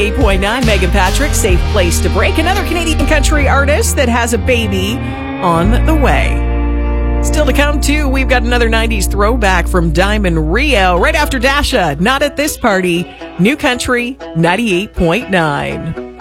98.9, Megan Patrick, safe place to break. Another Canadian country artist that has a baby on the way. Still to come, too, we've got another 90s throwback from Diamond Rio. Right after Dasha, Not at This Party, New Country 98.9.